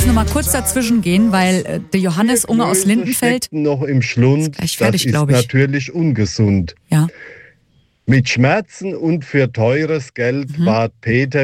nur mal kurz dazwischen gehen, weil der Johannes Unger aus Lindenfeld noch im Schlund. ist gleich fertig, das ist glaube ich. natürlich ungesund. Ja. Mit Schmerzen und für teures Geld bat Peter